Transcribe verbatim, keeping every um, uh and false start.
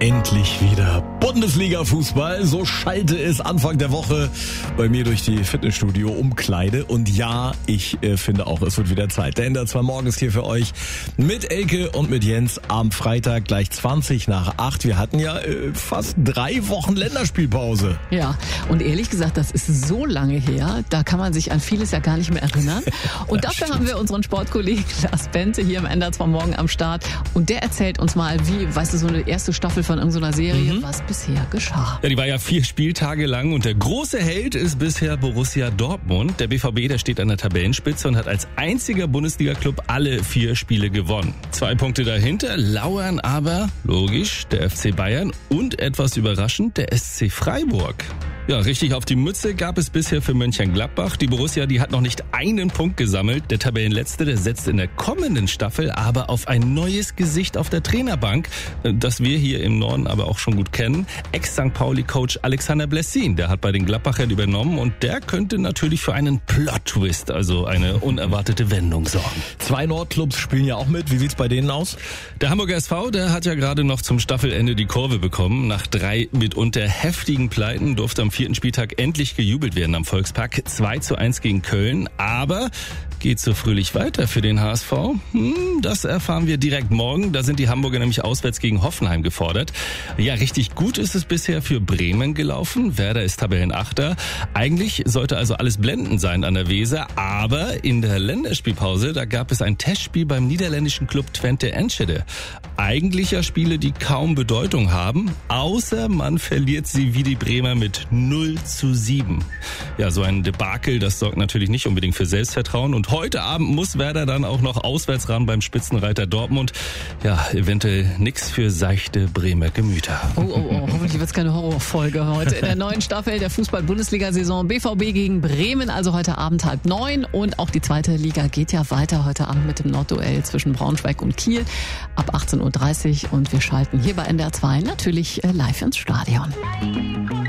Endlich wieder Bundesliga-Fußball. So schallte es Anfang der Woche bei mir durch die Fitnessstudio-Umkleide. Und ja, ich äh, finde auch, es wird wieder Zeit. Der N D R zwei Morgen ist hier für euch mit Elke und mit Jens am Freitag gleich zwanzig nach acht. Wir hatten ja äh, fast drei Wochen Länderspielpause. Ja, und ehrlich gesagt, das ist so lange her, da kann man sich an vieles ja gar nicht mehr erinnern. Und dafür haben wir unseren Sportkollegen Lars Bente hier im N D R zwei Morgen am Start. Und der erzählt uns mal, wie, weißt du, so eine erste Staffel von irgendeiner Serie, mhm. was bisher geschah. Ja, die war ja vier Spieltage lang und der große Held ist bisher Borussia Dortmund. Der B V B, der steht an der Tabellenspitze und hat als einziger Bundesliga-Club alle vier Spiele gewonnen. Zwei Punkte dahinter lauern aber, logisch, der F C Bayern und etwas überraschend der S C Freiburg. Ja, richtig auf die Mütze gab es bisher für Mönchengladbach. Die Borussia, die hat noch nicht einen Punkt gesammelt. Der Tabellenletzte, der setzt in der kommenden Staffel aber auf ein neues Gesicht auf der Trainerbank, das wir hier im Norden aber auch schon gut kennen. Ex-Sankt Pauli-Coach Alexander Blessin, der hat bei den Gladbachern übernommen und der könnte natürlich für einen Plot-Twist, also eine unerwartete Wendung sorgen. Zwei Nordclubs spielen ja auch mit. Wie sieht's bei denen aus? Der Hamburger S V, der hat ja gerade noch zum Staffelende die Kurve bekommen. Nach drei mitunter heftigen Pleiten durfte am vierten Spieltag endlich gejubelt werden am Volkspark. zwei zu eins gegen Köln. Aber geht so fröhlich weiter für den H S V? Hm, das erfahren wir direkt morgen. Da sind die Hamburger nämlich auswärts gegen Hoffenheim gefordert. Ja, richtig gut ist es bisher für Bremen gelaufen. Werder ist Tabellenachter. Eigentlich sollte also alles blendend sein an der Weser. Aber in der Länderspielpause, da gab es ein Testspiel beim niederländischen Club Twente Enschede. Eigentlich ja Spiele, die kaum Bedeutung haben, außer man verliert sie wie die Bremer mit null zu sieben. Ja, so ein Debakel, das sorgt natürlich nicht unbedingt für Selbstvertrauen. Und heute Abend muss Werder dann auch noch auswärts ran beim Spitzenreiter Dortmund. Ja, eventuell nix für seichte Bremer Gemüter. Oh, oh, oh, hoffentlich wird's keine Horrorfolge heute in der neuen Staffel der Fußball-Bundesliga-Saison. B V B gegen Bremen, also heute Abend halb neun. Und auch die zweite Liga geht ja weiter heute Abend mit dem Nordduell zwischen Braunschweig und Kiel ab achtzehn Uhr dreißig. Und wir schalten hier bei N D R zwei natürlich live ins Stadion.